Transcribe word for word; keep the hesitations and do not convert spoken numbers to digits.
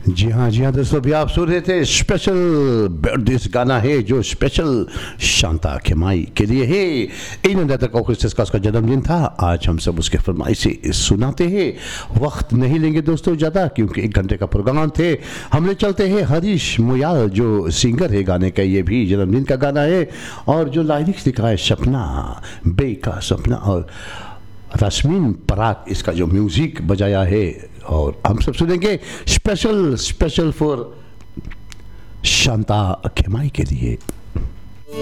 जी हाँ जी हाँ दोस्तों, अभी आप सुन रहे थे स्पेशल दिस गाना है जो स्पेशल शांता खेमाई के लिए है। इन तक का उसका जन्मदिन था, आज हम सब उसके फरमाइश से सुनाते हैं। वक्त नहीं लेंगे दोस्तों ज़्यादा, क्योंकि एक घंटे का प्रोग्राम थे। हमने चलते हैं हरीश मुयाल जो सिंगर है गाने का, ये भी जन्मदिन का गाना है। और जो लाइरिक्स लिखा है सपना बे का सपना, और रश्मिन पराग इसका जो म्यूज़िक बजाया है। और हम सब सुनेंगे स्पेशल स्पेशल फॉर शांता खेमाई के लिए।